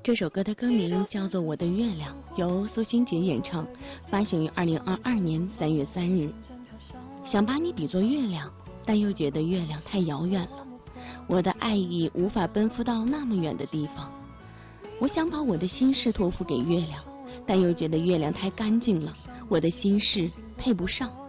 这首歌的歌名叫做《我的月亮》，由苏新杰演唱，发行于2022年3月3日。想把你比作月亮，但又觉得月亮太遥远了，我的爱意无法奔赴到那么远的地方。我想把我的心事托付给月亮，但又觉得月亮太干净了，我的心事配不上。